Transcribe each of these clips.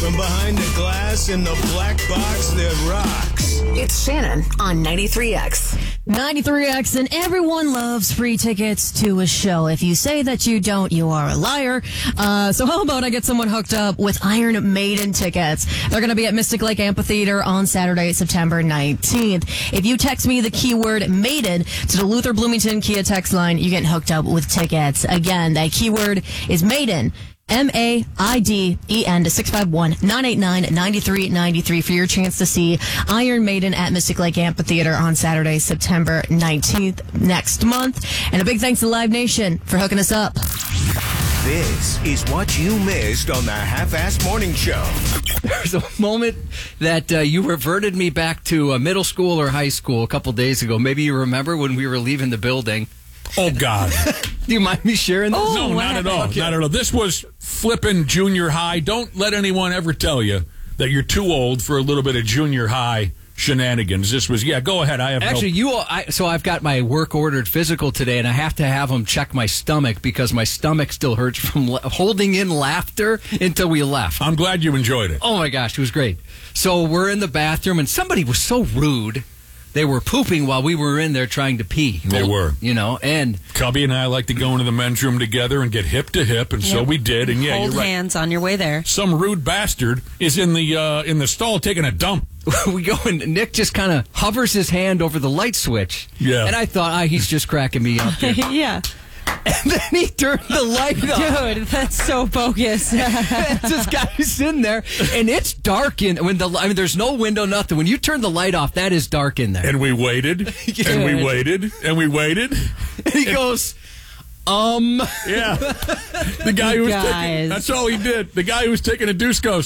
From behind the glass in the black box that rocks. It's Shannon on 93X. 93X, and everyone loves free tickets to a show. If you say that you don't, you are a liar. So how about I get someone hooked up with Iron Maiden tickets? They're going to be at Mystic Lake Amphitheater on Saturday, September 19th. If you text me the keyword Maiden to the Luther Bloomington Kia text line, you get hooked up with tickets. Again, that keyword is Maiden. MAIDEN to 651-989-9393 for your chance to see Iron Maiden at Mystic Lake Amphitheater on Saturday, September 19th next month. And a big thanks to Live Nation for hooking us up. This is what you missed on the Half-Assed Morning Show. There's a moment that you reverted me back to middle school or high school a couple days ago. Maybe you remember when we were leaving the building. Oh, God. Do you mind me sharing this? No, not at all. Okay. Not at all. This was flipping junior high. Don't let anyone ever tell you that you're too old for a little bit of junior high shenanigans. This was, go ahead. Actually, so I've got my work-ordered physical today, and I have to have them check my stomach because my stomach still hurts from holding in laughter until we left. I'm glad you enjoyed it. Oh, my gosh, it was great. So we're in the bathroom, and somebody was so rude. They were pooping while we were in there trying to pee. They were. And Cubby and I like to go into the men's room together and get hip to hip, and so we did. And hold you're right. hands on your way there. Some rude bastard is in the stall taking a dump. We go, and Nick just kind of hovers his hand over the light switch. Yeah. And I thought, he's just cracking me up here. Yeah. And then he turned the light on. Dude, that's so bogus. This guy's in there, and it's dark there's no window, nothing. When you turn the light off, that is dark in there. And we waited, and we waited, and we waited. And he goes, Yeah. The guy who was taking, that's all he did. The guy who was taking a deuce goes,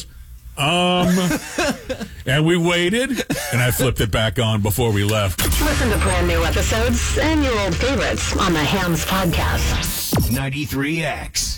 and we waited, and I flipped it back on before we left. Listen to brand new episodes and your old favorites on the Hams Podcast. 93X.